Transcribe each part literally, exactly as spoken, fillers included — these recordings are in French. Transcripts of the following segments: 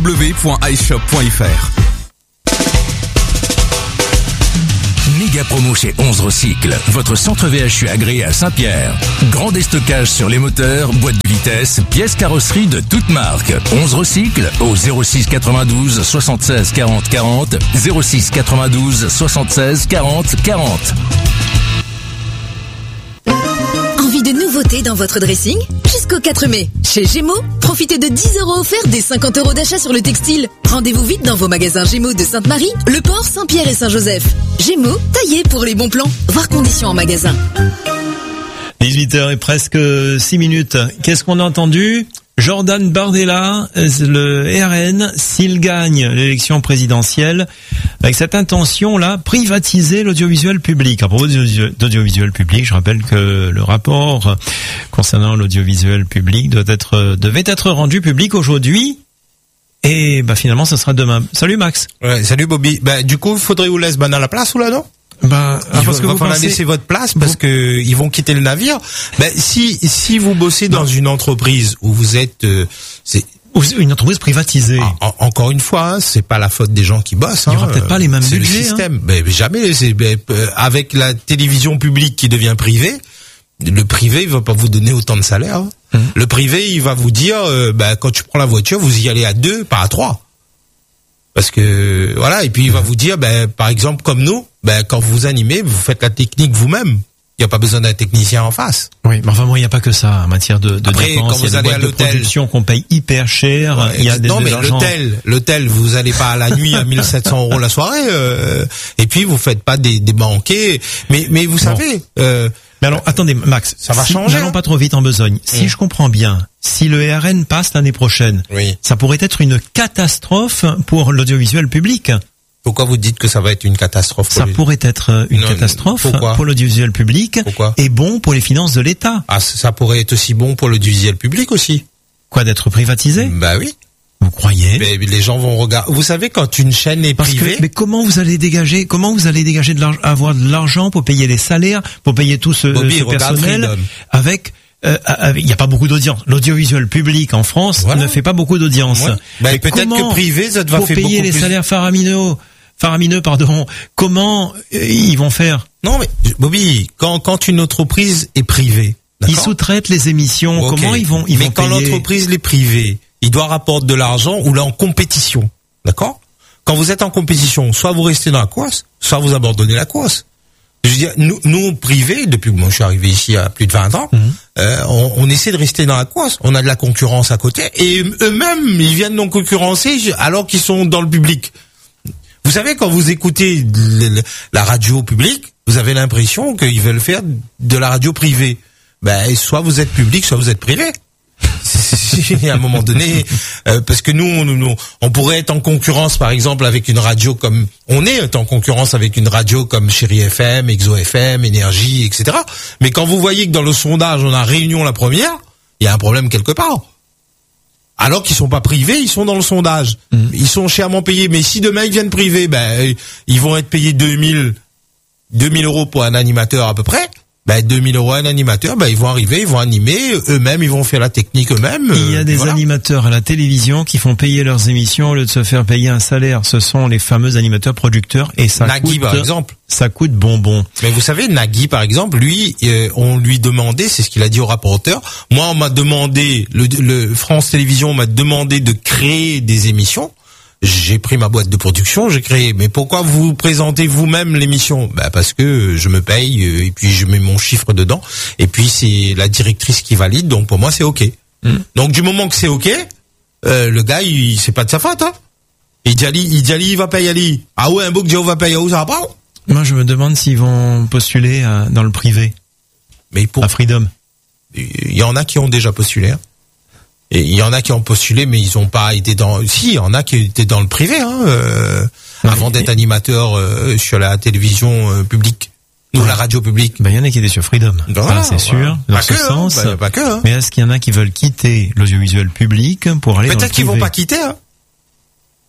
w w w point iShop point f r. Méga promo chez onze Recycle, votre centre V H U agréé à Saint-Pierre. Grand déstockage sur les moteurs, boîtes de vitesse, pièces carrosserie de toutes marques. onze Recycle au zéro six quatre-vingt-douze soixante-seize quarante quarante, zéro six quatre-vingt-douze soixante-seize quarante quarante. Envie de nouveautés dans votre dressing? Jusqu'au quatre mai, chez Gémeaux, profitez de dix euros offerts des cinquante euros d'achat sur le textile. Rendez-vous vite dans vos magasins Gémeaux de Sainte-Marie, Le Port, Saint-Pierre et Saint-Joseph. Gémeaux, taillé pour les bons plans. Voir conditions en magasin. dix-huit heures et presque six minutes. Qu'est-ce qu'on a entendu? Jordan Bardella, le R N, s'il gagne l'élection présidentielle, avec cette intention-là, privatiser l'audiovisuel public. À propos d'audiovisuel public, je rappelle que le rapport concernant l'audiovisuel public doit être, devait être rendu public aujourd'hui. Et bah finalement, ce sera demain. Salut Max. Ouais, salut Bobby. Bah du coup, il faudrait vous laisser ben à la place ou là, non? Bah, ah, parce que vous pensez... laisser votre place parce vous... que ils vont quitter le navire. Ben si si vous bossez dans non. une entreprise où vous êtes, euh, c'est une entreprise privatisée. En, encore une fois, hein, c'est pas la faute des gens qui bossent. Il y aura hein, peut-être pas les mêmes budgets. C'est le système. Hein. Ben jamais. C'est, ben, avec la télévision publique qui devient privée, le privé il va pas vous donner autant de salaire. Hein. Mmh. Le privé il va vous dire, euh, ben quand tu prends la voiture, vous y allez à deux, pas à trois. Parce que voilà, et puis il va vous dire, ben par exemple comme nous, ben quand vous animez, vous faites la technique vous-même. Il n'y a pas besoin d'un technicien en face. Oui, mais enfin moi il n'y a pas que ça en matière de, de Après, dépenses. Quand vous il y a allez des à boîtes de l'hôtel, production qu'on paye hyper cher. Ouais, il y a des non mais l'argent... l'hôtel, l'hôtel, vous allez pas à la nuit à mille sept cents euros la soirée. Euh, et puis vous faites pas des, des banquets. Mais mais vous bon. savez. Euh, Mais alors, attendez, Max, ça va si, changer. N'allons pas trop vite en besogne. Si mmh. je comprends bien, si le R N passe l'année prochaine, oui. ça pourrait être une catastrophe pour l'audiovisuel public. Pourquoi vous dites que ça va être une catastrophe pour Ça lui pourrait être une non, catastrophe pourquoi pour l'audiovisuel public pourquoi et bon pour les finances de l'État. Ah, ça pourrait être aussi bon pour l'audiovisuel public aussi. Quoi, d'être privatisé? Bah oui. Vous croyez? Mais les gens vont regarder. Vous savez, quand une chaîne est Parce privée. Que, mais comment vous allez dégager, comment vous allez dégager de l'argent, avoir de l'argent pour payer les salaires, pour payer tout ce, Bobby, ce personnel Freedom. avec, euh, avec, il n'y a pas beaucoup d'audience. L'audiovisuel public en France voilà. ne fait pas beaucoup d'audience. Ouais. Bah, peut-être que privé, ça va faire beaucoup plus. Pour payer les salaires faramineux, faramineux, pardon. Comment euh, ils vont faire? Non, mais, Bobby, quand, quand une entreprise est privée. Ils sous-traitent les émissions. Okay. Comment ils vont, ils mais vont quand payer? l'entreprise est privée, il doit rapporter de l'argent ou là en compétition, d'accord? Quand vous êtes en compétition, soit vous restez dans la course, soit vous abandonnez la course. Je veux dire, nous, nous privés, depuis que moi je suis arrivé ici à plus de vingt ans, mmh. euh, on, on essaie de rester dans la course. On a de la concurrence à côté et eux-mêmes ils viennent nous concurrencer alors qu'ils sont dans le public. Vous savez, quand vous écoutez la radio publique, vous avez l'impression qu'ils veulent faire de la radio privée. Ben, soit vous êtes public, soit vous êtes privé. À un moment donné, euh, parce que nous on, nous, on pourrait être en concurrence, par exemple, avec une radio comme on est en concurrence avec une radio comme Chérie F M, Exo F M, Énergie, et cetera. Mais quand vous voyez que dans le sondage on a Réunion la première, il y a un problème quelque part. Alors qu'ils sont pas privés, ils sont dans le sondage. Mmh. Ils sont chèrement payés. Mais si demain ils viennent privés, ben ils vont être payés deux mille euros pour un animateur à peu près. Ben, deux mille euros un animateur, ben, ils vont arriver, ils vont animer, eux-mêmes, ils vont faire la technique eux-mêmes. Il y a des voilà. animateurs à la télévision qui font payer leurs émissions au lieu de se faire payer un salaire. Ce sont les fameux animateurs producteurs et ça Nagui, coûte, par exemple. Ça coûte bonbon. Mais vous savez, Nagui, par exemple, lui, euh, on lui demandait, c'est ce qu'il a dit au rapporteur. Moi, on m'a demandé, le, le France Télévisions m'a demandé de créer des émissions. J'ai pris ma boîte de production, j'ai créé. Mais pourquoi vous présentez vous-même l'émission? Bah parce que je me paye et puis je mets mon chiffre dedans. Et puis c'est la directrice qui valide, donc pour moi c'est ok. Mm. Donc du moment que c'est ok, euh, le gars il c'est pas de sa faute. Hein. Il dit Ali, il dit Ali, il va payer Ali. Ah ouais, un beau que Dieu va payer, où ça va pas? Moi je me demande s'ils vont postuler à, dans le privé. Mais pour à Freedom. Il y en a qui ont déjà postulé. Hein. Et il y en a qui ont postulé, mais ils ont pas été dans. Si, il y en a qui étaient dans le privé, hein, euh, ouais, avant d'être animateur euh, sur la télévision euh, publique ou ouais. la radio publique. Ben il y en a qui étaient sur Freedom, voilà, enfin, c'est sûr. Voilà. Dans pas ce que, sens. Hein, bah, pas que. Hein. Mais est-ce qu'il y en a qui veulent quitter l'audiovisuel public pour aller dans le privé? Peut-être qu'ils vont pas quitter. Hein.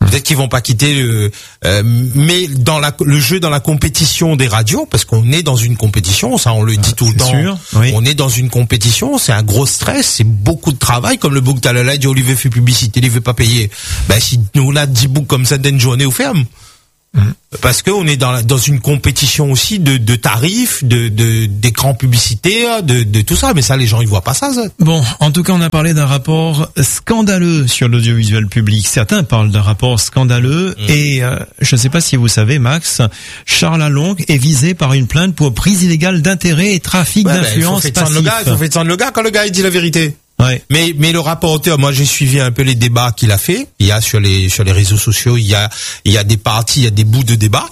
Peut-être qu'ils vont pas quitter le, euh, mais dans la, le jeu dans la compétition des radios, parce qu'on est dans une compétition, ça on le dit ah, tout le temps. Sûr, oui. On est dans une compétition, c'est un gros stress, c'est beaucoup de travail, comme le bouc talala dit Olivier fait publicité, il veut pas payer. Ben si on a dix boucs comme ça d'une journée, on ferme. Mmh. Parce que on est dans la, dans une compétition aussi de, de tarifs, de, de d'écrans publicitaires, de, de tout ça. Mais ça, les gens ils voient pas ça, ça. Bon, en tout cas, on a parlé d'un rapport scandaleux sur l'audiovisuel public. Certains parlent d'un rapport scandaleux mmh. et euh, je ne sais pas si vous savez, Max, Charles Lalonde est visé par une plainte pour prise illégale d'intérêt et trafic ouais, d'influence ben, passif. Il faut faire descendre le gars quand le gars il dit la vérité. Ouais. Mais mais le rapporteur, moi j'ai suivi un peu les débats qu'il a fait. Il y a sur les sur les réseaux sociaux, il y a il y a des parties, il y a des bouts de débat.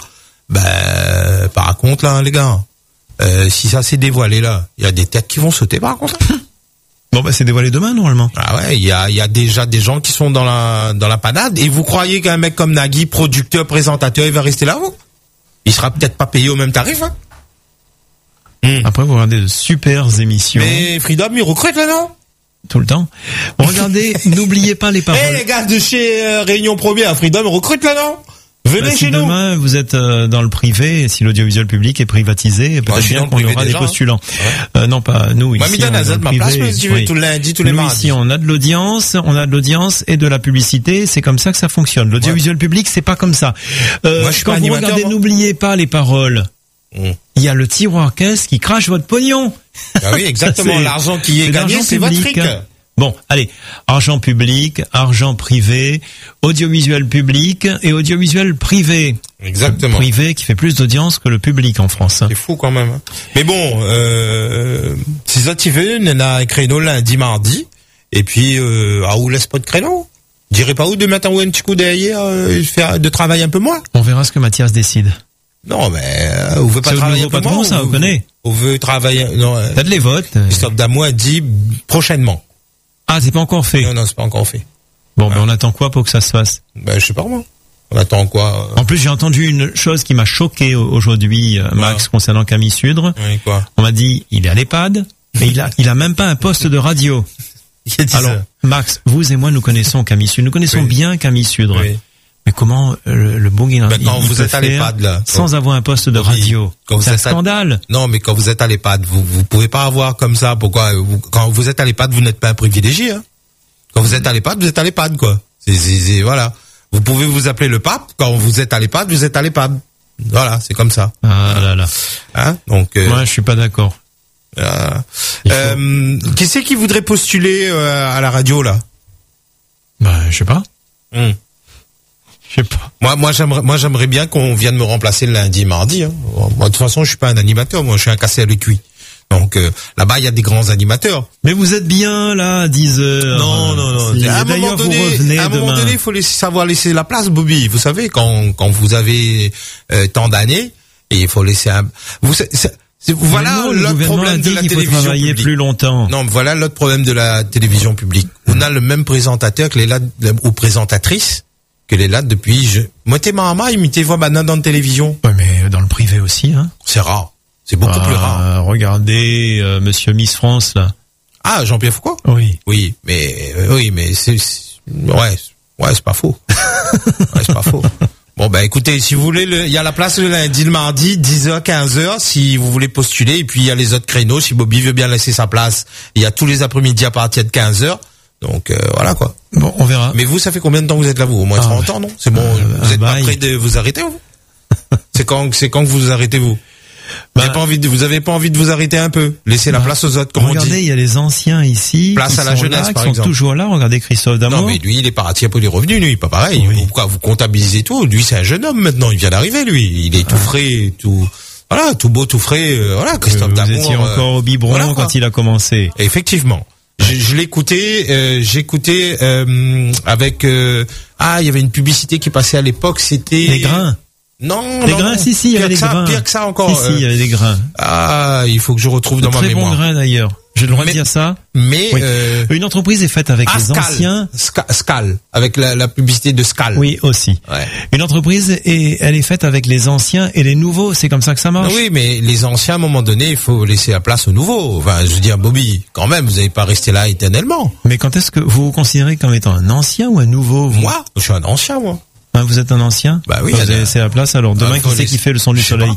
Ben par contre là, les gars, euh, si ça s'est dévoilé là, il y a des têtes qui vont sauter par contre. Bon ben c'est dévoilé demain normalement. Ah ouais, il y a il y a déjà des gens qui sont dans la dans la panade. Et vous croyez qu'un mec comme Nagui, producteur, présentateur, il va rester là vous? Il sera peut-être pas payé au même tarif. Hein mmh. Après vous regardez de super émissions. Mais Freedom il recrute là non? Tout le temps. Bon, regardez, n'oubliez pas les paroles. Eh hey, les gars de chez euh, Réunion Première, Freedom recrute là non? Venez bah, chez si nous. Demain vous êtes euh, dans le privé, si l'audiovisuel public est privatisé, peut-être bien qu'on aura des postulants. Ouais. Euh, non pas nous ici. Moi, on est dans le privé. Place, si oui. Tout le lundi, tous les nous mardis. Ici on a de l'audience, on a de l'audience et de la publicité. C'est comme ça que ça fonctionne. L'audiovisuel ouais. public c'est pas comme ça. Euh, Moi, je quand vous regardez, moi. N'oubliez pas les paroles. Mmh. Il y a le tiroir caisse qui crache votre pognon. Ah oui, exactement. L'argent qui est, est gagné, c'est votre fric. Bon, allez, argent public, argent privé, audiovisuel public et audiovisuel privé. Exactement. Le privé qui fait plus d'audience que le public en France. C'est fou quand même. Hein. Mais bon, euh, si ça tu veux, on a un créneau lundi, mardi, et puis euh, à où laisse pas de créneau? Dirais pas où de mettre un petit coup derrière, euh, faire de travail un peu moins. On verra ce que Mathias décide. Non, mais euh, on veut pas c'est travailler un peu patron, moins. Ça, on connaît. On veut travailler. Non. T'as de les votes. Christophe Damois dit prochainement. Ah, c'est pas encore fait. Non, non, c'est pas encore fait. Bon, ouais. ben on attend quoi pour que ça se fasse? Ben je sais pas moi. On attend quoi euh... En plus, j'ai entendu une chose qui m'a choqué aujourd'hui, Max, ouais. concernant Camille Sudre. Oui, quoi? On m'a dit, il est à l'EHPAD, mais il a, il a même pas un poste de radio. Il a dit Alors, ça. Max, vous et moi, nous connaissons Camille Sudre. Nous connaissons oui. bien Camille Sudre. Oui. Mais comment le, le bon Guinan, ben, quand il vous êtes à l'EHPAD là, sans quand... avoir un poste de radio, oui. c'est un scandale. À... Non, mais quand vous êtes à l'EHPAD, vous vous pouvez pas avoir comme ça. Pourquoi vous... Quand vous êtes à l'EHPAD, vous n'êtes pas un privilégié. Hein. Quand vous êtes à l'EHPAD, vous êtes à l'EHPAD quoi. C'est, c'est, c'est voilà. Vous pouvez vous appeler le pape. Quand vous êtes à l'EHPAD, vous êtes à l'EHPAD. Voilà, c'est comme ça. Ah là là. Hein donc. Euh... Moi, je suis pas d'accord. Euh... Euh... Qui c'est qui voudrait postuler euh, à la radio là? Bah, je sais pas. Hum. Je sais pas. Moi, moi, j'aimerais, moi, j'aimerais bien qu'on vienne me remplacer le lundi, mardi. Hein. Moi, de toute façon, je suis pas un animateur. Moi, je suis un cassé à le cuit. Donc euh, là-bas, il y a des grands animateurs. Mais vous êtes bien là, à dix heures. Non, non, non. Si, à un moment donné, à un moment donné, il faut laisser, savoir laisser la place, Bobby. Vous savez, quand quand vous avez euh, tant d'années, et il faut laisser un. Vous, c'est, c'est, voilà non, l'autre problème de la télévision travailler publique. Plus longtemps. Non, voilà l'autre problème de la télévision publique. On a le même présentateur que les là ou présentatrice que les là depuis. Je... Moi, t'es maman, imitez voix banane dans la télévision. Ouais, mais dans le privé aussi, hein. C'est rare. C'est beaucoup ah, plus rare. Regardez, euh, Monsieur Miss France là. Ah, Jean-Pierre Foucault. Oui. Oui, mais euh, oui, mais c'est, c'est ouais, ouais, c'est pas faux. ouais, c'est pas faux. Bon bah écoutez, si vous voulez, il y a la place le lundi, le mardi, dix heures, quinze heures, si vous voulez postuler, et puis il y a les autres créneaux, si Bobby veut bien laisser sa place, il y a tous les après-midi à partir de quinze heures. Donc euh, voilà quoi. Bon, on verra. Mais vous, ça fait combien de temps que vous êtes là vous? Au moins ah, trente ans, non? C'est bon, euh, vous êtes pas prêt de vous arrêter vous? C'est quand, c'est quand que vous vous arrêtez vous? Vous n'avez bah, pas envie de, vous avez pas envie de vous arrêter un peu? Laissez bah, la place aux autres, comme regardez, on dit. il y a les anciens ici. Place à la jeunesse, là, par qui exemple. sont toujours là. Regardez Christophe Damour. Non, mais lui, il est parti pour les revenus, lui, pas pareil. Oui. Pourquoi vous comptabilisez tout? Lui, c'est un jeune homme maintenant. Il vient d'arriver, lui. Il est tout frais, tout, voilà, tout beau, tout frais. Euh, voilà, Christophe euh, Damour. Vous étiez euh, encore au biberon voilà, quand il a commencé. Effectivement. Je, je l'écoutais, euh, j'écoutais euh, avec euh, ah, il y avait une publicité qui passait à l'époque. C'était les grains. Non, les non, grains, si, si, il y avait des ça, grains. Pire que ça encore. Si, si, il y avait des grains. Ah, il faut que je retrouve dans ma mémoire. Très bons grains d'ailleurs. J'ai le droit mais, de dire ça. Mais oui. euh, une entreprise est faite avec ah, les Scal, anciens. Scal, avec la, la publicité de Scal. Oui, aussi. Ouais. Une entreprise est, elle est faite avec les anciens et les nouveaux. C'est comme ça que ça marche. Oui, mais les anciens, à un moment donné, il faut laisser la place aux nouveaux. Enfin, je veux dire, Bobby, quand même, vous n'allez pas rester là éternellement. Mais quand est-ce que vous vous considérez comme étant un ancien ou un nouveau vous? Moi, je suis un ancien, moi. Hein, vous êtes un ancien? Bah oui. Vous avez laissé la place, alors demain, Ah, qui c'est les... qui fait le son du soleil?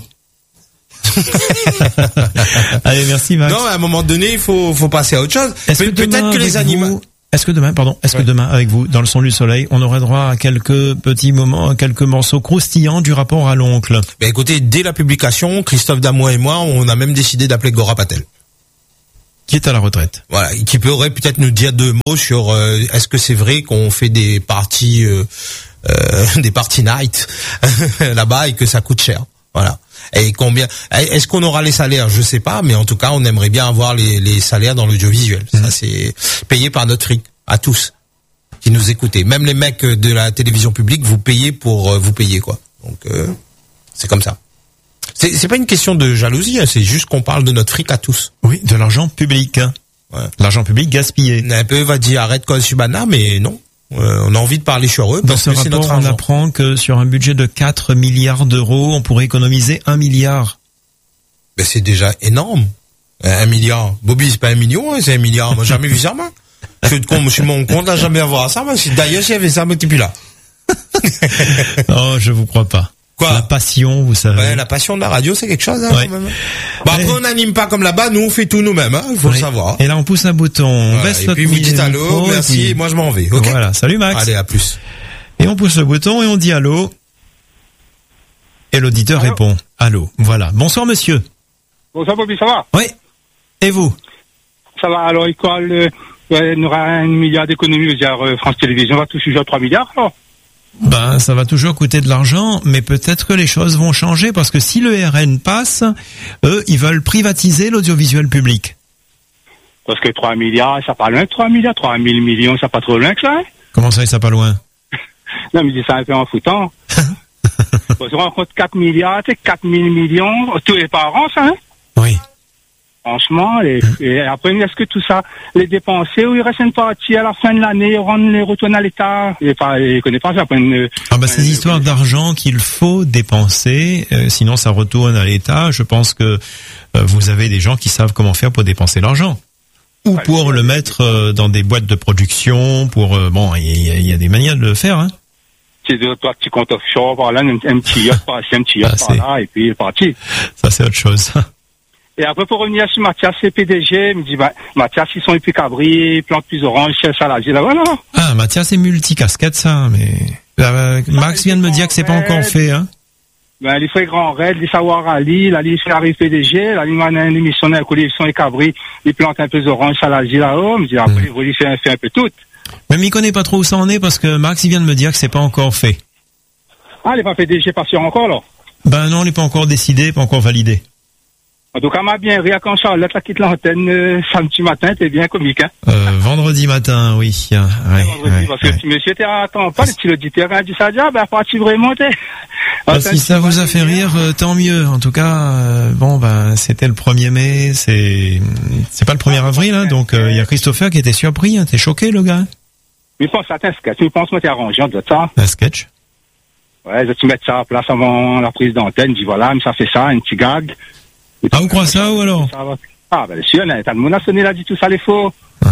Allez, merci Max. Non, à un moment donné, il faut, faut passer à autre chose. Est-ce que Pe- demain, peut-être que les avec animaux... vous- Est-ce que demain, pardon, est-ce Ouais. que demain, avec vous, dans le son du soleil, on aurait droit à quelques petits moments, quelques morceaux croustillants du rapport à l'oncle? Ben écoutez, dès la publication, Christophe Damois et moi, on a même décidé d'appeler Gora Patel. Qui est à la retraite. Voilà, qui pourrait peut-être nous dire deux mots sur euh, est-ce que c'est vrai qu'on fait des parties euh, euh, des parties night là-bas et que ça coûte cher. Voilà. Et combien est-ce qu'on aura les salaires? Je sais pas, mais en tout cas, on aimerait bien avoir les, les salaires dans l'audiovisuel. Mmh. Ça c'est payé par notre fric à tous qui nous écoutez. Même les mecs de la télévision publique, vous payez pour euh, vous payer quoi. Donc euh, c'est comme ça. C'est, c'est pas une question de jalousie, hein, c'est juste qu'on parle de notre fric à tous. Oui, de l'argent public. Hein. Ouais. L'argent public gaspillé. Un peu va dire arrête quoi Subana, mais non. Euh, on a envie de parler sur eux Dans parce ce que c'est rapport, notre on argent. apprend que sur un budget de quatre milliards d'euros, on pourrait économiser un milliard. Ben, c'est déjà énorme. Un milliard. Bobby, c'est pas un million, hein, c'est un milliard. Moi, j'ai jamais vu ça, moi. Je suis de con, sur mon compte, là, jamais avoir ça, moi. D'ailleurs, s'il y avait ça, moi, t'es plus là. Oh, je vous crois pas. Quoi? La passion, vous savez. Ouais, la passion de la radio, c'est quelque chose, hein, Ouais. quand même. Bon, après, Ouais. on n'anime pas comme là-bas, nous, on fait tout nous-mêmes, hein, il faut Oui. le savoir. Et là, on pousse un bouton, on Voilà. baisse Et notre puis, vous dites allô, micro, et merci, puis- et moi, je m'en vais, ok? Voilà, salut Max. Allez, à plus. Et on pousse le bouton et on dit allô. Et l'auditeur Allô répond allô. Voilà. Bonsoir monsieur. Bonsoir Bobby, ça va? Oui. Et vous? Ça va, alors il colle, euh, ouais, il y aura un milliard d'économies, je veux dire, euh, France Télévisions va toucher genre trois milliards, alors. Ben, ça va toujours coûter de l'argent, mais peut-être que les choses vont changer parce que si le R N passe, eux, ils veulent privatiser l'audiovisuel public. Parce que trois milliards, ça pas loin que trois milliards, trois mille millions, ça pas trop loin que ça, hein? Comment ça, ça pas loin? Non, mais je dis ça un peu en foutant. On se rend compte quatre milliards, c'est quatre mille millions, tous les parents, ça, hein? Oui. Franchement, et, et après, est-ce que tout ça, les dépenser, ou il reste une partie à la fin de l'année, rendre les retourner à l'État? Il ne connaît pas ça, après une... Ah ben, ces histoires d'argent qu'il faut dépenser, euh, sinon ça retourne à l'État. Je pense que euh, vous avez des gens qui savent comment faire pour dépenser l'argent. Ou Ouais, pour le mettre euh, dans des boîtes de production, pour... euh, bon, il y, a- il y a des manières de le faire, hein. C'est deux, trois petits comptes offshore, par là, un, un petit yacht par ici, un petit yacht Ah, par c'est- là, et puis il est parti. Ça, c'est autre chose. Et après, pour revenir sur Mathias, c'est P D G, il me dit, bah, Mathias, ils sont épis cabris, ils plantent plus orange, c'est ça, là. J'ai dit, là, voilà. Ah, Mathias, c'est multicasquette, ça, mais... Euh, Max vient de me dire que c'est pas encore fait, hein. Ben, il fait grand raid, il savoir Ali, là, il fait arrive P D G, là, il m'a une émission d'un coup, ils sont les cabris, ils plantent un peu d'orange, ça, là, j'ai là-haut, il me dit, après, Mm. il fait, fait un peu tout. Même il connaît pas trop où ça en est parce que Max, il vient de me dire que c'est pas encore fait. Ah, il n'est pas P D G pas sûr encore, là. Ben non, il est pas encore décidé, pas encore validé. En tout cas, m'a bien ri quand Charlotte, là, quitte l'antenne, euh, samedi matin, t'es bien comique, hein. Euh, vendredi matin, oui. Ouais, Vendredi, ouais, parce que ouais. le petit monsieur, t'es attends pas, le petit auditeur, il a dit ça, dit, ah, ben, parti vraiment, t'es. Ben, si ça vous a fait rire, euh, tant mieux. En tout cas, euh, bon, ben, c'était le premier mai, c'est, c'est pas le premier avril, hein, donc, il y a Christopher qui était surpris, hein. T'es choqué, le gars? Mais pense à un sketch, tu penses, moi, t'es arrangé, de ça. Un sketch? Ouais, tu mets ça à place avant la prise d'antenne, dis voilà, mais ça fait ça, un petit gag. Et Ah, vous croyez ça, ou alors? ça va. Ah, ben, sûr, là, t'as le monde a sonné, là, dit tout ça, les faux. Ah,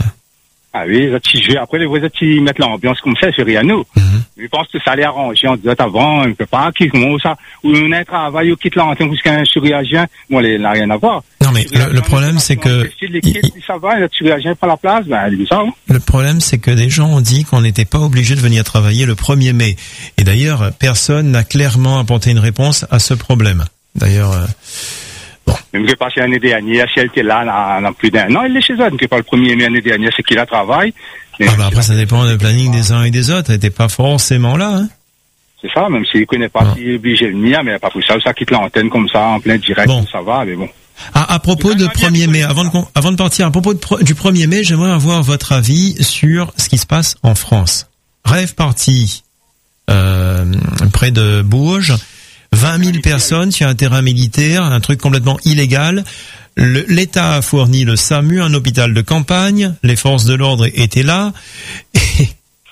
Ah oui, les petits jeux, après, les vrais petits mettent l'ambiance comme ça, c'est rien à nous. mhm. Je pense que ça allait arranger, on disait avant, on ne peut pas, qui, comment ça, ou on a un travail, ou quitte l'antenne, jusqu'à un surréagien, bon, il n'a rien à voir. Non, mais le, le problème, c'est que, L'équipe, ça va, le surréagien pas la place, ben, il dit ça, hein. le problème, c'est que des gens ont dit qu'on n'était pas obligé de venir travailler le premier mai. Et d'ailleurs, personne n'a clairement apporté une réponse à ce problème. D'ailleurs, euh, Même que passé l'année dernière, si elle était là, dans, dans plus d'un an, il est chez elle, donc pas le premier mai l'année dernière, c'est qu'il a travail. Mais ah bah après, ça dépend du planning des uns et des autres. Elle n'était pas forcément là, hein. c'est ça, même s'il connaît pas, Non. s'il est obligé de venir, mais pas pour ça, ça quitte l'antenne comme ça, en plein direct, Bon. ça va, mais bon. À, à propos de premier mai, avant de, con- avant de partir, à propos de pro- du premier mai, j'aimerais avoir votre avis sur ce qui se passe en France. Rêve parti euh, près de Bourges, vingt mille personnes sur un terrain militaire, un truc complètement illégal. Le- L'État a fourni le SAMU, un hôpital de campagne, les forces de l'ordre étaient là. Et,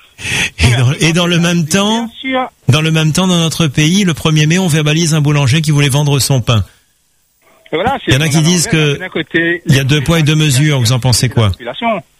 et dans, et dans le même temps, Bien sûr. dans le même temps, dans notre pays, le premier mai, on verbalise un boulanger qui voulait vendre son pain. Et voilà, c'est- Il y en a qui on disent l'envers, que d'un côté, il y a deux poids et deux mesures, vous en pensez quoi? la population.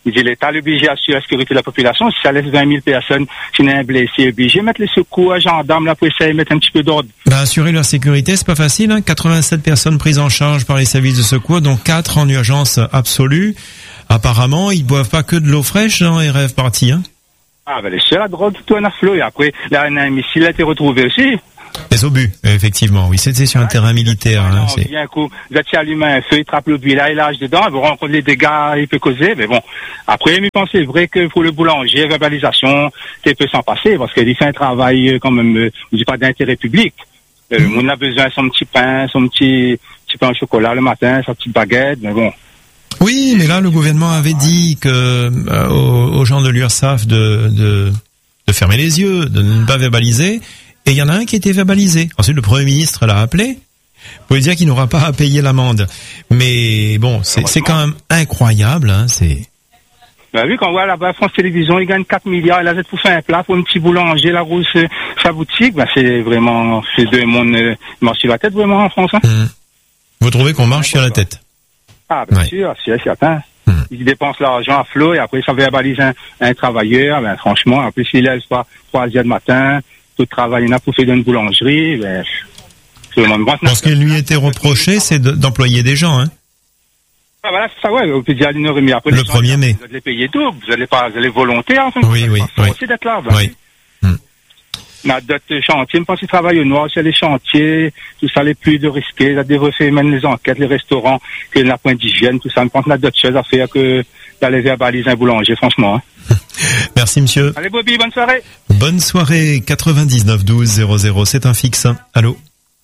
Il dit l'État est obligé d'assurer la sécurité de la population. Si ça laisse vingt mille personnes, s'il y a un blessé, obligé de mettre les secours, gendarmes, là, pour essayer de mettre un petit peu d'ordre. Bah, assurer leur sécurité, c'est pas facile, hein. quatre-vingt-sept personnes prises en charge par les services de secours, dont quatre en urgence absolue. Apparemment, ils boivent pas que de l'eau fraîche dans les rêves partis, hein. Ah, ben, les seuls, la drogue, tout en a flot. Et après, là, un missile a été retrouvé aussi. Les obus, effectivement, oui, c'était sur un terrain militaire. Hein, c'est... Bien coup, vous êtes allumé un feu, il trappe le buis là, il lâche dedans, vous rencontrez les dégâts, il peut causer, mais bon. Après, il pense c'est vrai que pour le boulanger, verbalisation, tu peux s'en passer, parce qu'il fait un travail quand même, je dis pas d'intérêt public. Euh, le monde a besoin de son petit pain, son petit, petit pain au chocolat le matin, sa petite baguette, mais bon. Oui, mais là, le gouvernement avait dit que euh, aux, aux gens de l'URSSAF de, de, de fermer les yeux, de ne pas verbaliser. Et il y en a un qui était verbalisé. Ensuite, le Premier ministre l'a appelé pour lui dire qu'il n'aura pas à payer l'amende. Mais bon, c'est, c'est quand même incroyable. Hein, c'est... Ben oui, quand on voit là-bas France Télévisions, il gagne quatre milliards, il a pour faire un plat pour un petit boulanger, la rousse, sa boutique. Ben c'est vraiment, c'est deux mondes, euh, marche sur la tête vraiment en France. Hein. Mmh. Vous trouvez qu'on marche sur la tête? Ah, bien ouais. sûr, c'est certain. Mmh. Il dépense l'argent à flot et après ça verbalise un, un travailleur. Ben franchement, en plus il lève pas trois heures du matin. Tout travail, il a pour faire une boulangerie, ben, tout le monde. Ce qui lui était reproché, c'est de, d'employer des gens, hein. Ah, voilà, c'est ça, ouais, vous pouvez dire une heure et demie après. Le premier mai. Vous allez payer tout, vous allez pas, vous allez volontaire, enfin. Oui, oui, oui. oui. aussi d'être là, ben. Oui. Hum. On a d'autres chantiers, je pense qu'ils travaillent au noir, c'est les chantiers, tout ça, les plus de risqués, il a des refait même les enquêtes, les restaurants, que la pointe d'hygiène, tout ça, je pense qu'on a d'autres choses à faire que d'aller verbaliser un boulanger, franchement, hein. Merci, monsieur. Allez, Bobby, bonne soirée. Bonne soirée, quatre-vingt-dix-neuf douze zéro zéro, c'est un fixe. Allô?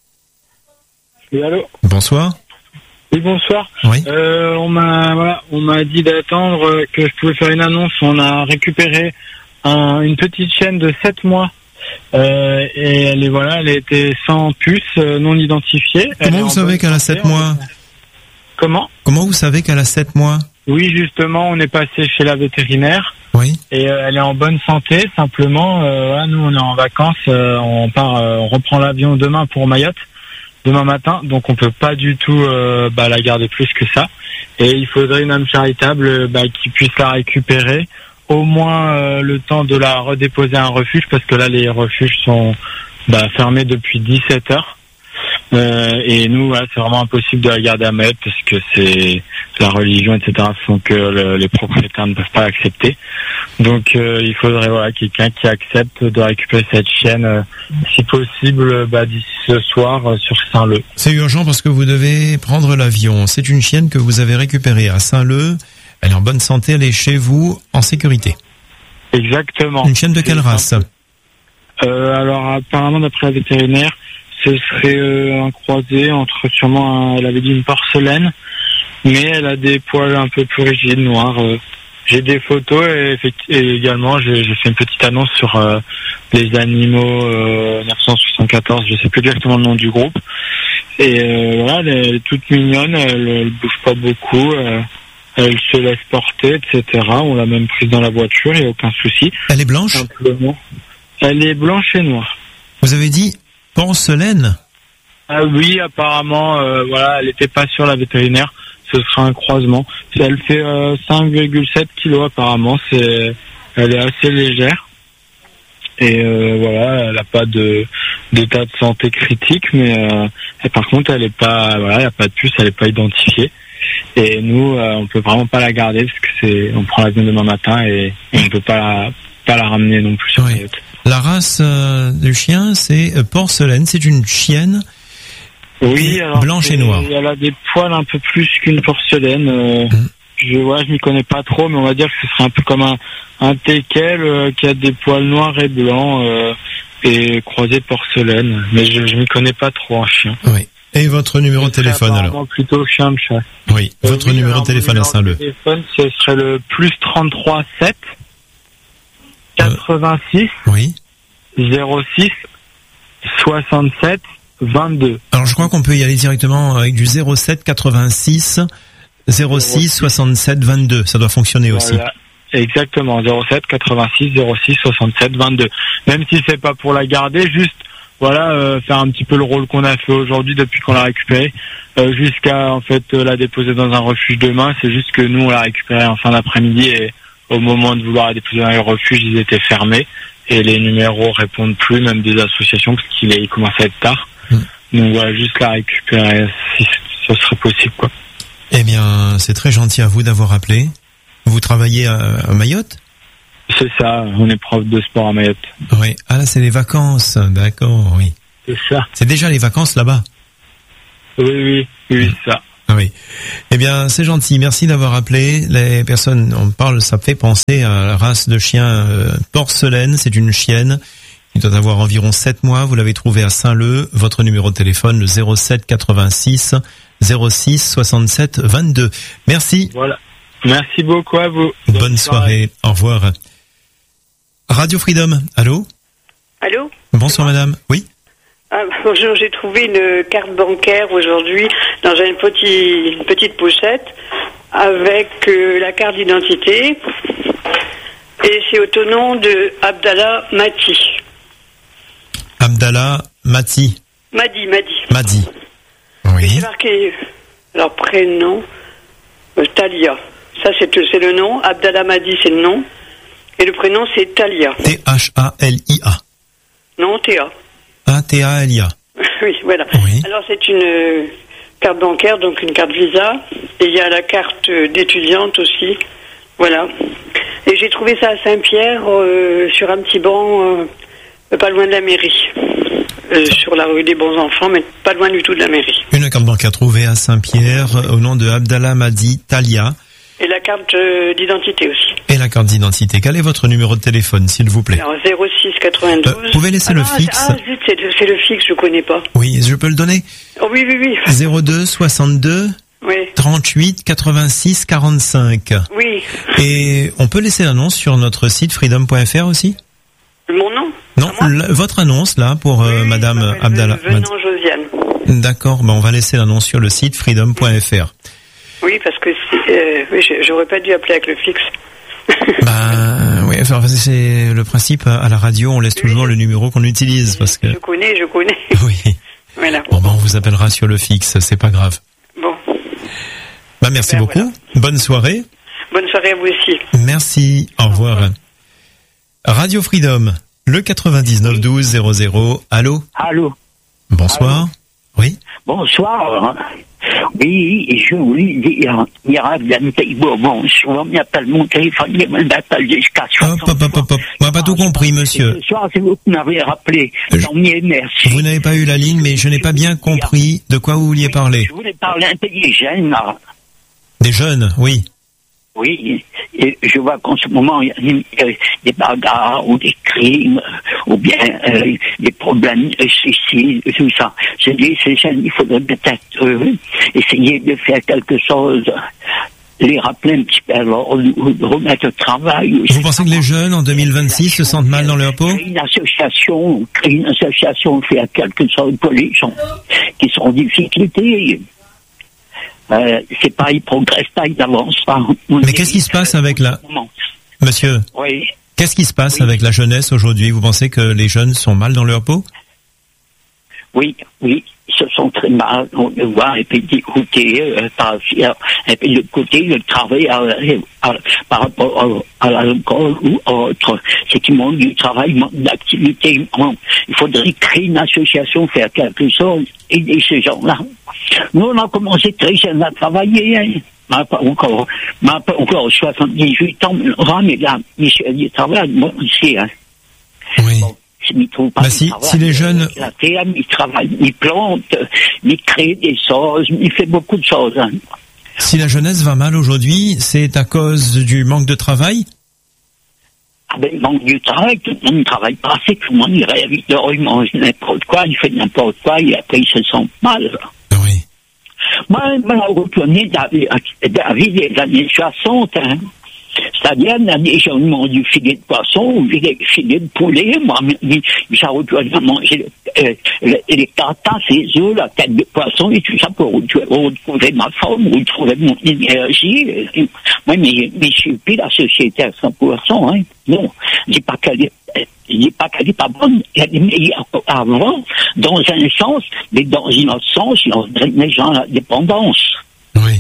Oui, allô? Bonsoir. Oui, bonsoir. Oui. Euh, on m'a, voilà, on m'a dit d'attendre que je pouvais faire une annonce. On a récupéré un, une petite chienne de sept mois. Euh, et elle est, voilà, elle a été sans puce, euh, non identifiée. Elle Comment vous savez qu'elle a sept mois? Comment? Comment vous savez qu'elle a sept mois? Oui, justement, on est passé chez la vétérinaire. Oui. Et euh, elle est en bonne santé. Simplement, euh, voilà, nous on est en vacances, euh, on part, euh, on reprend l'avion demain pour Mayotte, demain matin. Donc on peut pas du tout euh, bah, la garder plus que ça. Et il faudrait une âme charitable bah, qui puisse la récupérer, au moins euh, le temps de la redéposer à un refuge, parce que là les refuges sont bah, fermés depuis dix-sept heures. Euh, et nous, ouais, c'est vraiment impossible de la garder à Mayotte parce que c'est la religion, et cetera font que le, les propriétaires ne peuvent pas l'accepter. Donc, euh, il faudrait voilà quelqu'un qui accepte de récupérer cette chienne, euh, si possible, bah, d'ici ce soir euh, sur Saint-Leu. C'est urgent parce que vous devez prendre l'avion. C'est une chienne que vous avez récupérée à Saint-Leu. Elle est en bonne santé, elle est chez vous, en sécurité. Exactement. Une chienne de quelle race? euh, Alors, apparemment, d'après la vétérinaire, ce serait euh, un croisé entre sûrement, un, elle avait dit une porcelaine, mais elle a des poils un peu plus rigides, noirs. Euh. J'ai des photos et, et également j'ai, j'ai fait une petite annonce sur euh, les animaux euh, neuf cent soixante-quatorze, je sais plus exactement le nom du groupe. Et euh, voilà, elle est, elle est toute mignonne, elle, elle bouge pas beaucoup, euh, elle se laisse porter, et cetera. On l'a même prise dans la voiture, il n'y a aucun souci. Elle est blanche? Simplement. Elle est blanche et noire. Vous avez dit porcelaine? Ah oui, apparemment, euh, voilà, elle n'était pas sur la vétérinaire. Ce sera un croisement. Elle fait euh, cinq virgule sept kilos apparemment. C'est, elle est assez légère. Et euh, voilà, elle n'a pas de d'état de santé critique, mais euh, et par contre, elle est pas, voilà, il n'y a pas de puce, elle n'est pas identifiée. Et nous, euh, on peut vraiment pas la garder parce que c'est, on prend l'avion demain matin et, et on peut pas la, pas la ramener non plus sur oui. Mayotte. La race euh, du chien, c'est euh, porcelaine. C'est une chienne. Oui, alors blanche et noire. Elle a des poils un peu plus qu'une porcelaine. Euh, mmh. Je, ouais, je m'y connais pas trop, mais on va dire que ce serait un peu comme un, un teckel euh, qui a des poils noirs et blancs euh, et croisé porcelaine. Mais je, je m'y connais pas trop en chien. Oui. Et votre numéro de téléphone alors? Plutôt chien de chat. Oui. Euh, votre oui, numéro alors, de téléphone à Saint-Leu. Mon numéro de téléphone, ce serait le plus trente-trois sept quatre-vingt-six euh, oui. zéro six soixante-sept vingt-deux. Alors je crois qu'on peut y aller directement avec du zéro sept quatre-vingt-six zéro six soixante-sept vingt-deux. Ça doit fonctionner aussi. Voilà. Exactement, zéro sept quatre-vingt-six zéro six soixante-sept vingt-deux. Même si c'est pas pour la garder, juste voilà, euh, faire un petit peu le rôle qu'on a fait aujourd'hui depuis qu'on l'a récupéré, euh, jusqu'à en fait euh, la déposer dans un refuge demain. C'est juste que nous on l'a récupéré en fin d'après-midi et au moment de vouloir la déposer dans les refuges, ils étaient fermés et les numéros répondent plus, même des associations, parce qu'il est, il commence à être tard. Mmh. Donc voilà, juste la récupérer si ce serait possible, quoi. Eh bien, c'est très gentil à vous d'avoir appelé. Vous travaillez à, à Mayotte ? C'est ça, on est prof de sport à Mayotte. Oui. Ah là, c'est les vacances, d'accord, oui. C'est ça. C'est déjà les vacances là-bas ? Oui, oui, oui, c'est ça. Ah oui. Eh bien, c'est gentil. Merci d'avoir appelé. Les personnes, on parle, ça fait penser à la race de chien euh, porcelaine. C'est une chienne qui doit avoir environ sept mois. Vous l'avez trouvée à Saint-Leu. Votre numéro de téléphone, le zéro sept quatre-vingt-six zéro six soixante-sept vingt-deux. Merci. Voilà. Merci beaucoup à vous. Bonne, Bonne soirée. soirée. Au revoir. Radio Freedom. Allô? Allô? Bonsoir madame. Oui? Ah, bonjour, j'ai trouvé une carte bancaire aujourd'hui dans une, petit, une petite pochette avec euh, la carte d'identité et c'est au nom de Abdallah Mati. Abdallah Mati. Madi, Madi. Madi. Oui. J'ai marqué leur prénom, euh, Talia. Ça c'est, c'est le nom. Abdallah Madi c'est le nom. Et le prénom c'est Talia. T H A L I A. Non, T A. Ah, T A L I A. Oui, voilà. Oui. Alors c'est une euh, carte bancaire, donc une carte Visa. Et il y a la carte euh, d'étudiante aussi. Voilà. Et j'ai trouvé ça à Saint-Pierre, euh, sur un petit banc, euh, pas loin de la mairie. Euh, sur la rue des Bons Enfants, mais pas loin du tout de la mairie. Une carte bancaire trouvée à Saint-Pierre, au nom de Abdallah Madi Talia. Et la carte euh, d'identité aussi. Et la carte d'identité. Quel est votre numéro de téléphone, s'il vous plaît? Alors, zéro six quatre-vingt-douze. Euh, vous pouvez laisser ah, le non, fixe. Ah, zut, c'est, c'est le fixe, je connais pas. Oui, je peux le donner? Oh, oui, oui, oui. zéro deux soixante-deux. Oui. trente-huit quatre-vingt-six quarante-cinq. Oui. Et on peut laisser l'annonce sur notre site freedom point f r aussi? Mon nom? Non, la, votre annonce là pour euh, oui, madame Abdallah. Venant Josiane. D'accord, ben on va laisser l'annonce sur le site freedom point f r. Oui, parce que c'est, euh, oui, j'aurais pas dû appeler avec le fixe. Ben oui, enfin, c'est le principe à la radio, on laisse oui. toujours le numéro qu'on utilise parce que. Je connais, je connais. Oui. Voilà. Bon ben on vous appellera sur le fixe, c'est pas grave. Bon. Ben merci ben, beaucoup. Voilà. Bonne soirée. Bonne soirée à vous aussi. Merci. Au revoir. Au revoir. Radio Freedom, le quatre-vingt-dix-neuf douze zéro zéro. Allô? Allô? Bonsoir. Allô? Oui? Bonsoir. Oui, je voulais dire, il y a bon, souvent, il appelle mon téléphone, il m'appelle jusqu'à soixante. Hop, hop, hop, hop, hop. On n'a pas tout compris, monsieur. Ce soir, c'est vous qui m'avez rappelé. Tant mieux, merci. Vous n'avez pas eu la ligne, mais je n'ai pas bien compris de quoi vous vouliez oui, parler. Je voulais parler un peu des jeunes, là. Des jeunes, oui. Oui, et je vois qu'en ce moment, il y a euh, des bagarres ou des crimes, ou bien euh, des problèmes de suicide, tout ça. Je dis, ces jeunes, il faudrait peut-être euh, essayer de faire quelque chose, les rappeler un petit peu à l'ordre, ou de remettre au travail. Vous ça. Pensez que les jeunes, en deux mille vingt-six, se sentent mal dans leur peau? Créer une association, créer une association, faire quelque chose pour les gens qui sont en difficulté. Euh, c'est pas, ils progressent pas, ils avancent pas. On Mais qu'est-ce qui se passe avec la... Monsieur, oui. Qu'est-ce qui se passe oui. avec la jeunesse aujourd'hui? Vous pensez que les jeunes sont mal dans leur peau? Oui, oui, ils se sont très mal, on le voit, et puis d'écouter, euh, par, et puis de côté, le travail à, à, par rapport à, à l'alcool ou autre. C'est qu'il manque du travail, manque d'activité. Il faudrait créer une association, faire quelque chose, aider ces gens-là. Nous, on a commencé très jeune à travailler, hein. Ma pas encore, ma pas encore soixante-dix-huit ans, mais là, Michel, il travaille, moi aussi, hein. Oui. Bon. Trouve pas bah si, travail, si les jeunes... La T M, il travaille, il plante, il crée des choses, il fait beaucoup de choses. Hein. Si la jeunesse va mal aujourd'hui, c'est à cause du manque de travail? Ah ben, il manque du travail, tout le monde ne travaille pas assez, tout le monde il rêve, il dort, il mange n'importe quoi, il fait n'importe quoi, et après il se sent mal. Oui. Moi, moi, retourné David, David des années soixante, hein. C'est-à-dire, on a déjà demandé du filet de poisson ou du filet de poulet. Moi, ça retourne à manger euh, les, les tatas, les œufs, la tête de poisson et tout ça pour retrouver ma forme, retrouver mon énergie. Moi, mais, mais je suis plus la société à cent pour cent, hein. Non, je dis pas qu'elle est, je dis pas qu'elle est pas bonne, elle est meilleure qu'avant, dans un sens, mais dans un autre sens, il entraîne les gens à la dépendance. Oui.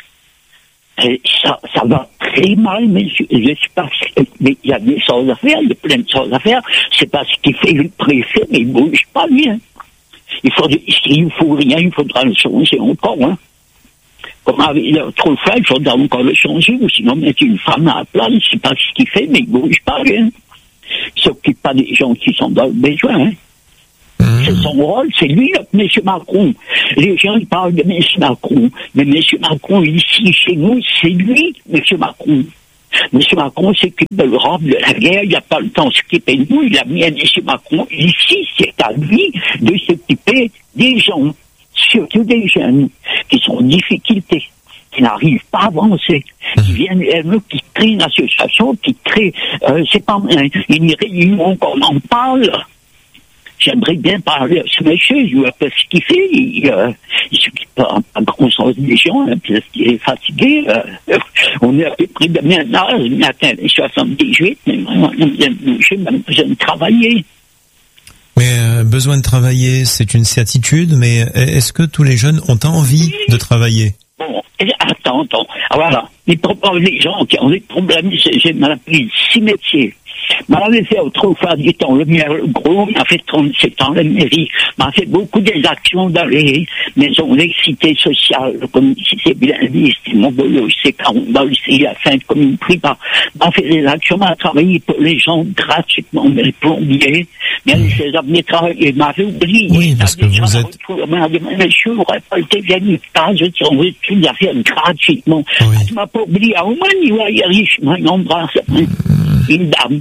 Et ça, ça va très mal, mais je, je sais pas, mais il y a des choses à faire, il y a plein de choses à faire. C'est pas ce qu'il fait le préfet, mais il bouge pas bien. Il faut, s'il faut rien, il faudra le changer encore, hein. Comme avec l'autrefois, il faudra encore le changer, ou sinon mettre une femme à la place, c'est pas ce qu'il fait, mais il bouge pas bien. Il s'occupe pas des gens qui sont dans le besoin, hein. C'est son rôle, c'est lui, M. Macron. Les gens, ils parlent de M. Macron. Mais M. Macron, ici, chez nous, c'est lui, M. Macron. M. Macron s'occupe de l'Europe, de la guerre, il n'a pas le temps de s'occuper de nous, il a mis à M. Macron. Ici, c'est à lui de s'occuper des gens, surtout des jeunes, qui sont en difficulté, qui n'arrivent pas à avancer, qui viennent, eux, qui créent une association, qui créent, euh, c'est pas une réunion qu'on en parle. J'aimerais bien parler à ce monsieur, je vois pas ce qu'il fait, il, euh, il s'occupe pas à grand sens des gens, hein, parce qu'il est fatigué, euh, on est à peu près de même âge, il atteint les soixante-dix-huit, mais moi, j'ai même besoin de travailler. Mais euh, besoin de travailler, c'est une certitude, mais est-ce que tous les jeunes ont envie de travailler? Bon, attends, attends, voilà, les, les gens qui ont des problèmes, j'ai mal appris six métiers. M'a avait fait autrefois du temps le maire le gros, m'a fait trente-sept ans la mairie, m'a fait beaucoup des actions dans les maisons, les cités sociales, comme si c'est bien dit, c'est mon boulot, c'est quand on va aussi à fin comme une pripa, m'a fait des actions, m'a travaillé pour les gens gratuitement, les plombiers, mais les amis travailler, m'a fait oublier. Oui, parce que vous êtes... Monsieur, n'aurait pas été venu pas, je dis, on veut tout la faire gratuitement. Oui. Tu m'as pas oublié, au moins, il va y aller, je m'embrasse, une dame.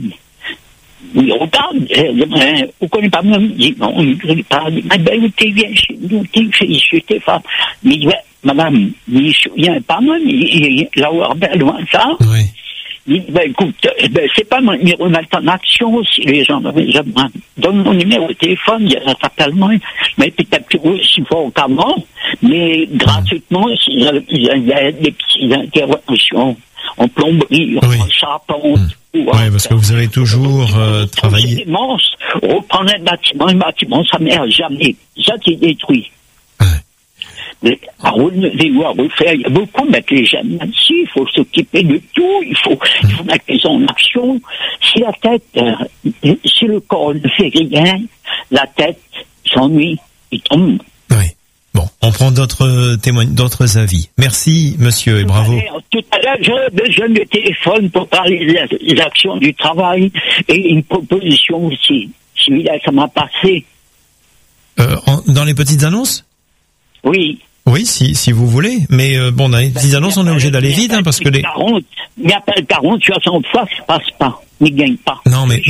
Oui, regarde, euh, vous connaissez pas même, dit, non, il ne connaît pas, il dit, mais ben, t'es bien chez nous, t'es félicité, femme. Mais, ouais, madame, il ne se souvient pas, moi, mais là-haut, ben, loin de ça. Oui. Il dit, ben, écoute, ben, c'est pas mon numéro, mettre en action, si les gens, donne mon numéro de téléphone, il y a tellement, mais peut-être plus aussi fort qu'avant, mais gratuitement, il y a des petites interventions en plomberie, oui. en charpente. Oui, parce que vous avez toujours euh, travaillé. C'est immense. Reprendre un bâtiment, un bâtiment, ça ne jamais. Ça, c'est détruit. Ouais. Mais à relever ou à refaire, il y a beaucoup de mettre les jeunes là-dessus. Il faut s'occuper de tout. Il faut, il faut mettre les gens en action. Si la tête, euh, si le corps ne fait rien, la tête s'ennuie, il tombe. Oui. Bon, on prend d'autres témoignages, d'autres avis. Merci, monsieur, et bravo. Tout à l'heure, j'aurais besoin de téléphone pour parler des actions du travail et une proposition aussi. Celui-là, ça m'a passé. Euh, en, dans les petites annonces? Oui. Oui, si, si vous voulez. Mais euh, bon, dans les petites annonces, on est obligé d'aller vite, hein, parce que les... quarante, il appelle quarante, soixante fois, ça passe pas. Il gagne pas. Non, mais...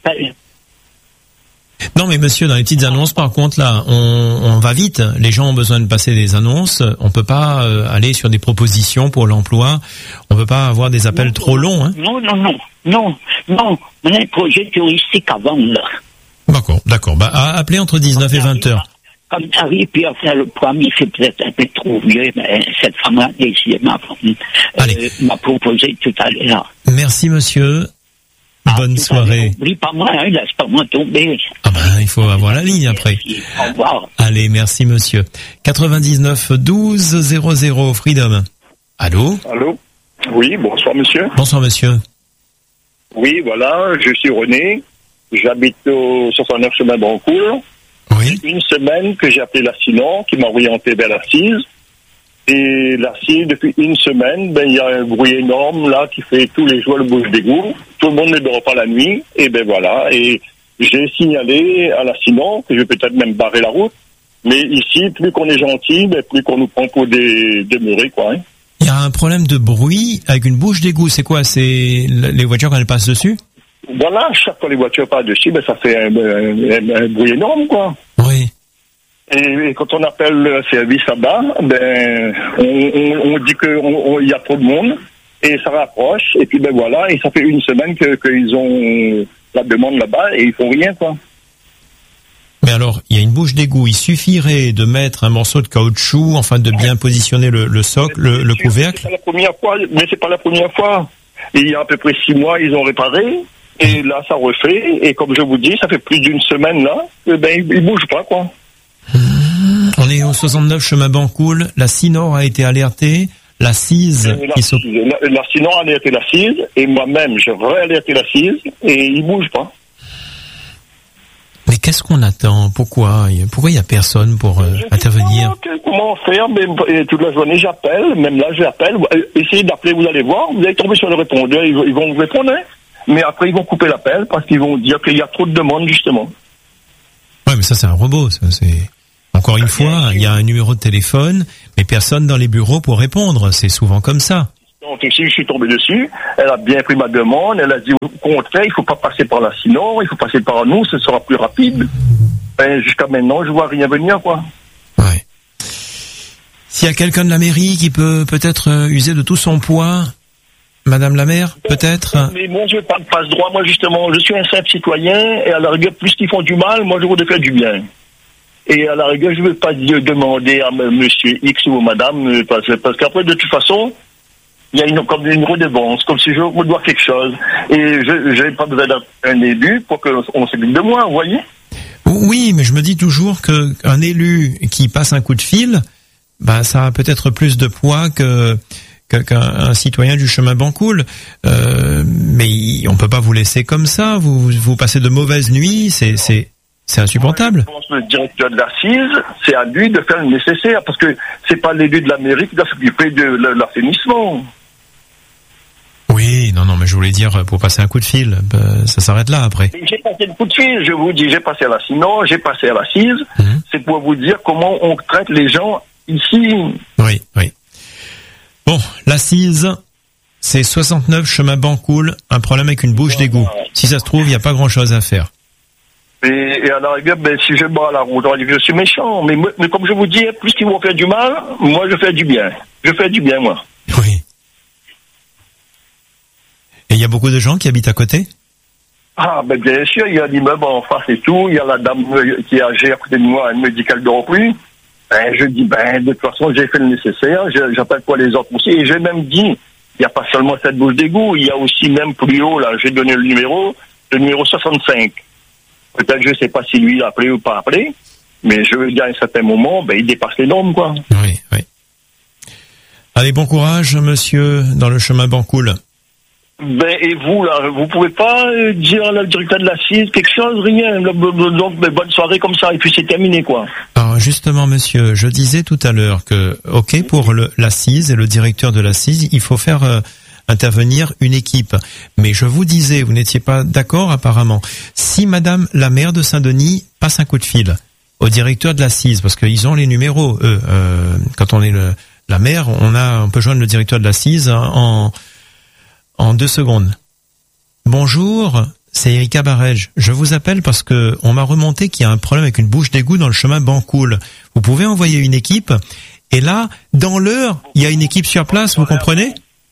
Non, mais monsieur, dans les petites annonces, par contre, là, on, on va vite. Les gens ont besoin de passer des annonces. On peut pas euh, aller sur des propositions pour l'emploi. On peut pas avoir des appels non, trop longs, hein. Non, non, non, non, non. On a un projet touristique à vendre, là. D'accord, d'accord. Bah, appelez entre dix-neuf et vingt heures. Comme Harry, puis enfin, le premier, c'est peut-être un peu trop vieux, mais cette femme-là, décidément, euh, m'a proposé tout à l'heure. Merci, monsieur. Ah, bonne soirée. N'oublie pas moi, hein, laisse pas moi tomber. Ah ben, il faut avoir la ligne après. Au revoir. Allez, merci monsieur. quatre-vingt-dix-neuf douze zéro zéro Freedom. Allô? Allô? Oui, bonsoir monsieur. Bonsoir monsieur. Oui, voilà, je suis René. J'habite au soixante-neuf chemin d'Ancourt. Oui. Une semaine que j'ai appelé l'Assinon, qui m'a orienté vers l'Assise. Et l'Assise, depuis une semaine, ben, il y a un bruit énorme, là, qui fait tous les jours le bouche d'égout. Tout le monde ne dort pas la nuit. Et ben voilà. Et j'ai signalé à l'Assinon que je vais peut-être même barrer la route. Mais ici, plus qu'on est gentil, ben, plus qu'on nous prend pour des, des murets, quoi, hein. Il y a un problème de bruit avec une bouche d'égout. C'est quoi? C'est les voitures quand elles passent dessus? Voilà, chaque fois les voitures passent dessus, ben, ça fait un, un, un bruit énorme, quoi. Oui. Et, et quand on appelle le service là-bas, ben, on, on, on dit qu'il y a trop de monde. et ça rapproche, et puis ben voilà, et ça fait une semaine que qu'ils ont la demande là-bas, et ils font rien, quoi. Mais alors, il y a une bouche d'égout, il suffirait de mettre un morceau de caoutchouc, enfin de bien positionner le, le socle, le, le couvercle. C'est pas la première fois, mais c'est pas la première fois. Et il y a à peu près six mois, ils ont réparé, et là, ça refait, et comme je vous dis, ça fait plus d'une semaine là, et ben ils, ils bougent pas, quoi. On est au soixante-neuf chemin Bancoul, la Sinor a été alertée, la Cise... La, qui s'opp- la, la Sinor a alerté la Cise, et moi-même, j'ai réalerté la Cise, et ils bougent pas. Mais qu'est-ce qu'on attend? Pourquoi Pourquoi il n'y a personne pour euh, intervenir? Pas, comment faire? Mais, et toute la journée, j'appelle, même là, j'appelle. Essayez d'appeler, vous allez voir, vous allez tomber sur le répondeur, ils, ils vont vous répondre, hein. Mais après, ils vont couper l'appel parce qu'ils vont dire qu'il y a trop de demandes, justement. Ouais, mais ça, c'est un robot, ça, c'est... Encore une fois, il y a un numéro de téléphone, mais personne dans les bureaux pour répondre. C'est souvent comme ça. Donc, si je suis tombé dessus, elle a bien pris ma demande, elle a dit au contraire, il ne faut pas passer par la Sinor, il faut passer par nous, ce sera plus rapide. Ben, jusqu'à maintenant, je vois rien venir, quoi. Ouais. S'il y a quelqu'un de la mairie qui peut peut-être euh, user de tout son poids, Madame la maire, peut-être. Mais moi, je veux pas de passe-droit, moi, justement, je suis un simple citoyen, et à la rigueur, plus qu'ils font du mal, moi, je voudrais faire du bien. Et à la rigueur, je ne veux pas dire, demander à m- monsieur X ou madame, euh, parce, parce qu'après, de toute façon, il y a une, comme une redevance, comme si je me dois quelque chose. Et je n'ai pas besoin d'un élu pour qu'on s'occupe de moi, vous voyez? Oui, mais je me dis toujours que un élu qui passe un coup de fil, bah, ça a peut-être plus de poids que, que qu'un un citoyen du chemin Bancoul. Euh, mais il, on peut pas vous laisser comme ça. Vous, vous passez de mauvaises nuits, c'est, c'est, c'est insupportable. Je pense que le directeur de l'assise, c'est à lui de faire le nécessaire, parce que c'est pas l'élu de la mairie qui doit s'occuper de l'assainissement. Oui, non, non, mais je voulais dire, pour passer un coup de fil, bah, ça s'arrête là après. J'ai passé le coup de fil, je vous dis, j'ai passé à la Sinor, j'ai passé à l'assise, mmh. C'est pour vous dire comment on traite les gens ici. Oui, oui. Bon, l'assise, c'est soixante-neuf chemin Bancoul, un problème avec une bouche d'égout. Si ça se trouve, il n'y a pas grand-chose à faire. Et, et à la rigueur, ben, si je bats la route, je suis méchant, mais, mais comme je vous dis, plus qu'ils vont faire du mal, moi je fais du bien. Je fais du bien, moi. Oui. Et il y a beaucoup de gens qui habitent à côté? Ah, ben bien sûr, il y a l'immeuble en face et tout, il y a la dame qui est âgée à côté de moi, elle me dit qu'elle dort plus. Ben, je dis, ben, de toute façon, j'ai fait le nécessaire, je, j'appelle pas les autres aussi, et j'ai même dit, il n'y a pas seulement cette bouche d'égout, il y a aussi même plus haut, là, j'ai donné le numéro, le numéro soixante-cinq. Peut-être, je sais pas si lui a appelé ou pas appelé, mais je veux dire, à un certain moment, ben, il dépasse les normes, quoi. Oui, oui. Allez, bon courage, monsieur, dans le chemin Bancoul. Ben, et vous, là, vous pouvez pas euh, dire à la directeur de l'assise quelque chose, rien, donc, ben, bonne soirée comme ça, et puis c'est terminé, quoi. Alors, justement, monsieur, je disais tout à l'heure que, ok, pour le, l'assise et le directeur de l'assise, il faut faire euh, intervenir une équipe. Mais je vous disais, vous n'étiez pas d'accord, apparemment. Si madame la maire de Saint-Denis passe un coup de fil au directeur de l'assise, parce qu'ils ont les numéros, eux, euh, quand on est le, la maire, on a, on peut joindre le directeur de l'assise en, en deux secondes. Bonjour, c'est Erika Barège. Je vous appelle parce que on m'a remonté qu'il y a un problème avec une bouche d'égout dans le chemin Bancoul. Vous pouvez envoyer une équipe, et là, dans l'heure, il y a une équipe sur place, vous comprenez?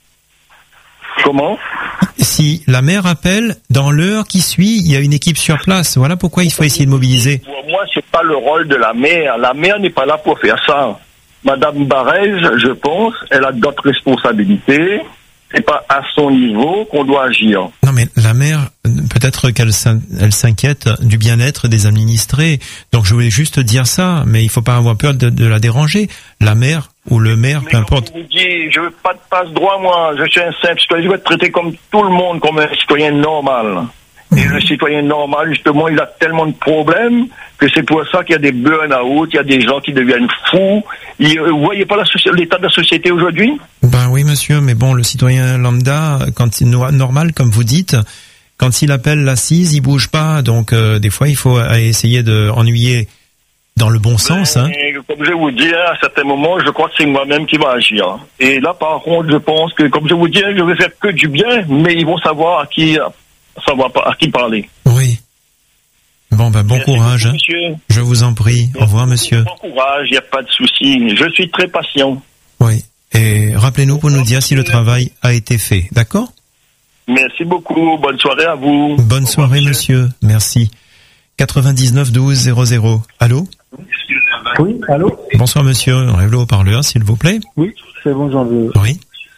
Comment? Si la maire appelle, dans l'heure qui suit, il y a une équipe sur place. Voilà pourquoi il faut essayer de mobiliser. Pour moi, c'est pas le rôle de la maire. La maire n'est pas là pour faire ça. Madame Barège, je pense, elle a d'autres responsabilités. C'est pas à son niveau qu'on doit agir. Non, mais la maire, peut-être qu'elle s'in- elle s'inquiète du bien-être des administrés. Donc je voulais juste dire ça, mais il faut pas avoir peur de, de la déranger. La maire ou le maire, mais peu importe. Je vous dis, je veux pas de passe-droit, moi. Je suis un simple citoyen. Je veux être traité comme tout le monde, comme un citoyen normal. Et le citoyen normal, justement, il a tellement de problèmes que c'est pour ça qu'il y a des burn-out, il y a des gens qui deviennent fous. Et, vous voyez pas la soci- l'état de la société aujourd'hui? Ben oui, monsieur, mais bon, le citoyen lambda, quand il no- normal, comme vous dites, quand il appelle l'assise, il bouge pas. Donc, euh, des fois, il faut aller essayer de ennuyer dans le bon sens, hein. Et comme je vous dis, à certains moments, je crois que c'est moi-même qui va agir. Et là, par contre, je pense que, comme je vous dis, je vais faire que du bien, mais ils vont savoir à qui, savoir à qui parler. Oui. Bon, ben, bon Merci courage. beaucoup, hein. monsieur. Je vous en prie. Au revoir, monsieur. Bon courage, il n'y a pas de souci. Je suis très patient. Oui. Et rappelez-nous pour nous dire si le travail a été fait. D'accord ? Merci beaucoup. Bonne soirée à vous. Bonne soirée, monsieur. Merci. quatre-vingt-dix-neuf douze zéro zéro. Allô ? Oui, allô ? Bonsoir, monsieur. Enlève le haut-parleur, s'il vous plaît. Oui, c'est bon, j'en veux. Oui.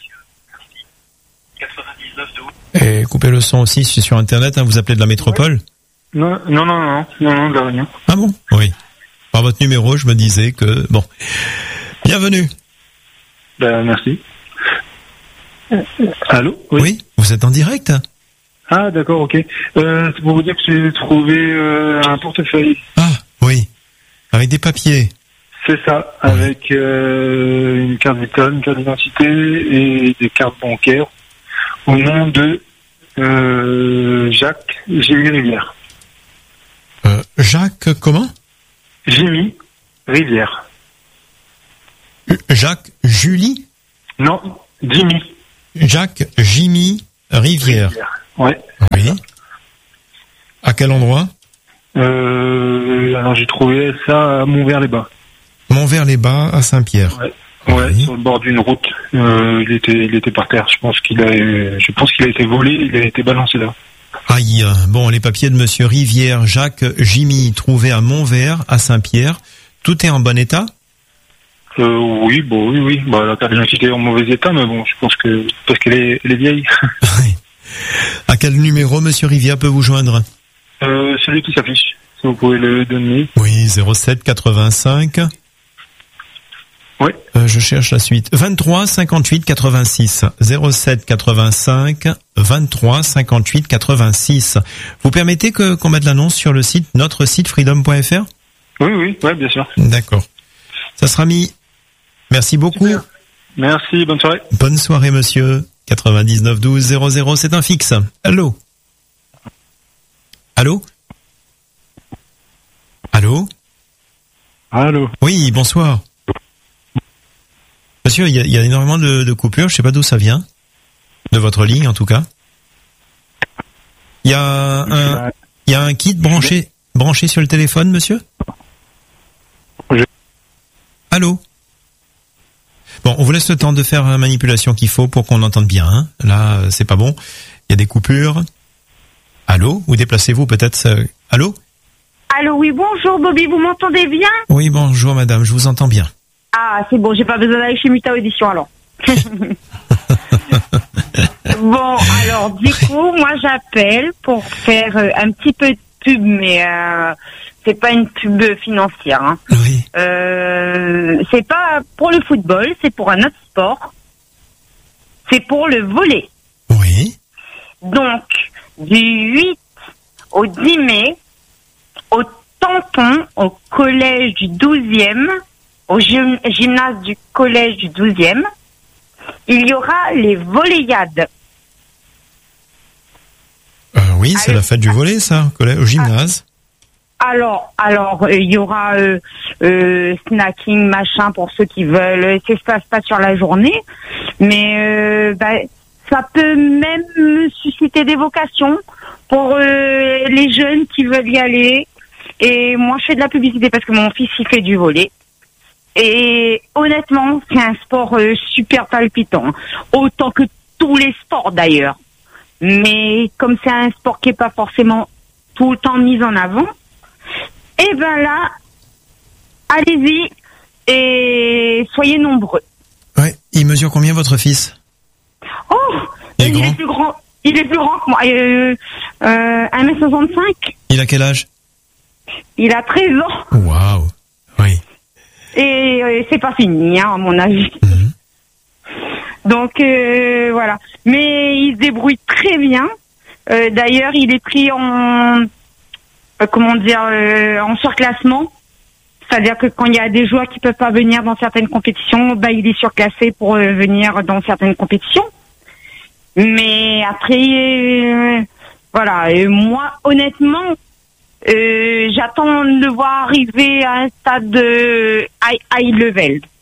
Et coupez le son aussi, je suis sur Internet, hein, vous appelez de la métropole ? Non, non, non, non, non, non, de rien. Ah bon ? Oui. Par votre numéro, je me disais que... Bon. Bienvenue. Ben, merci. Euh, allô ? Oui. Oui, vous êtes en direct ? Ah, d'accord, ok. Euh, c'est pour vous dire que j'ai trouvé euh, un portefeuille. Ah, oui. Avec des papiers. C'est ça, oui. Avec euh, une carte vitale, une carte d'identité et des cartes bancaires au nom de euh, Jacques Gémy Rivière. Euh, Jacques, comment ? Gémy Rivière. Jacques Julie ? Non, Jimmy. Jacques Jimmy Rivière. Rivière. Ouais. Oui. À quel endroit ? euh, Alors j'ai trouvé ça à Montvert-les-Bas. Montvert-les-Bas à Saint-Pierre. Ouais. Ouais, oui. Sur le bord d'une route. Euh, il était, il était par terre. Je pense qu'il a, je pense qu'il a été volé. Il a été balancé là. Aïe. Bon, les papiers de Monsieur Rivière, Jacques Jimmy, trouvés à Montvert à Saint-Pierre. Tout est en bon état ? Euh, oui, bon, oui, oui. Bah, la carte d'identité est en mauvais état, mais bon, je pense que parce qu'elle est, elle est vieille. Oui. À quel numéro Monsieur Rivière peut vous joindre ? Euh, celui qui s'affiche. Si vous pouvez le donner. Oui, zéro sept quatre-vingt-cinq. Oui. Euh, je cherche la suite. vingt-trois cinquante-huit quatre-vingt-six. zéro sept quatre-vingt-cinq vingt-trois cinquante-huit quatre-vingt-six. Vous permettez que qu'on mette l'annonce sur le site, notre site freedom point f r ? Oui, oui, ouais, bien sûr. D'accord. Ça sera mis. Merci beaucoup. Super. Merci, bonne soirée. Bonne soirée, monsieur. quatre-vingt-dix-neuf douze zéro zéro, c'est un fixe. Allô ? Allô ? Allô ? Allô ? Oui, bonsoir. Monsieur, il y a, il y a énormément de, de coupures, je sais pas d'où ça vient. De votre ligne, en tout cas. Il y a un, il y a un kit branché, branché sur le téléphone, monsieur ? Allô ? Bon, on vous laisse le temps de faire la manipulation qu'il faut pour qu'on entende bien. Hein. Là, c'est pas bon. Il y a des coupures. Allô ? Ou déplacez-vous peut-être. Euh... Allô ? Allô, oui, bonjour Bobby, vous m'entendez bien ? Oui, bonjour madame, je vous entends bien. Ah, c'est bon, j'ai pas besoin d'aller chez Muta Audition alors. Bon, alors du coup, moi j'appelle pour faire euh, un petit peu de pub, mais euh, c'est pas une pub financière. Hein. Oui. Euh, c'est pas pour le football, c'est pour un autre sport. C'est pour le volley. Oui. Donc, du huit au dix mai, au Tampon, au collège du douzième, au gym- gymnase du collège du douzième, il y aura les volleyades. Euh, oui, c'est alors, la fête du volley, ça, au, collège, au gymnase. Alors, alors, euh, il y aura euh, euh, snacking, machin, pour ceux qui veulent. Ça se passe pas sur la journée, mais euh, bah, ça peut même susciter des vocations pour euh, les jeunes qui veulent y aller. Et moi, je fais de la publicité parce que mon fils, il fait du volley. Et honnêtement, c'est un sport euh, super palpitant. Autant que tous les sports, d'ailleurs. Mais comme c'est un sport qui est pas forcément tout le temps mis en avant, et ben là, allez-y et soyez nombreux. Ouais. Il mesure combien votre fils ? Oh, il est, il est plus grand. Il est plus grand que moi. Euh, euh, un mètre soixante-cinq. Il a quel âge ? Il a treize ans. Waouh. Oui. Et euh, c'est pas fini, hein, à mon avis. Mmh. Donc euh, voilà. Mais il se débrouille très bien. Euh, d'ailleurs, il est pris en euh, comment dire euh, en surclassement. C'est-à-dire que quand il y a des joueurs qui peuvent pas venir dans certaines compétitions, bah il est surclassé pour euh, venir dans certaines compétitions. Mais après, euh, voilà. Et moi, honnêtement, euh, j'attends de le voir arriver à un stade de high, high level.